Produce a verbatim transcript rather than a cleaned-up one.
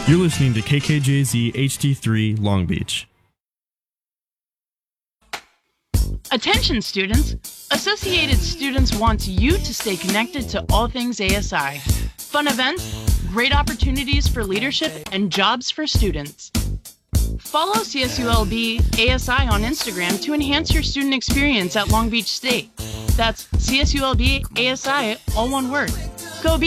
You're listening to K K J Z H D three Long Beach. Attention students! Associated Students wants you to stay connected to all things A S I. Fun events, great opportunities for leadership, and jobs for students. Follow C S U L B A S I on Instagram to enhance your student experience at Long Beach State. That's C S U L B A S I, all one word. Go Beach!